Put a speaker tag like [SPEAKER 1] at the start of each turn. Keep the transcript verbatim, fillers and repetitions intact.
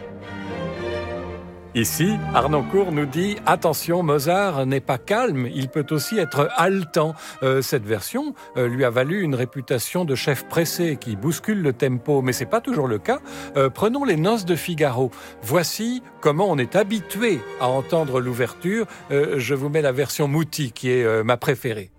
[SPEAKER 1] Ici, Harnoncourt nous dit « Attention, Mozart n'est pas calme, il peut aussi être haletant euh, ». Cette version euh, lui a valu une réputation de chef pressé qui bouscule le tempo, mais c'est pas toujours le cas. Euh, prenons les Noces de Figaro. Voici comment on est habitué à entendre l'ouverture. Euh, je vous mets la version Muti qui est euh, ma préférée.